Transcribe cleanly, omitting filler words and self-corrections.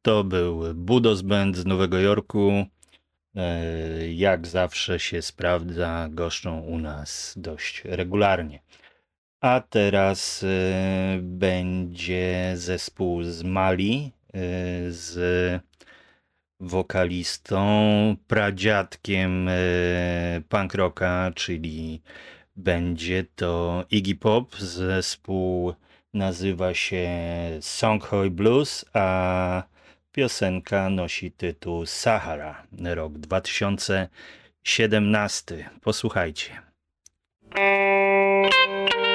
To był Budos Band z Nowego Jorku. Jak zawsze się sprawdza, goszczą u nas dość regularnie. A teraz będzie zespół z Mali z wokalistą, pradziadkiem punk rocka, czyli będzie to Iggy Pop. Zespół nazywa się Songhoy Blues, a piosenka nosi tytuł Sahara, rok 2017. Posłuchajcie.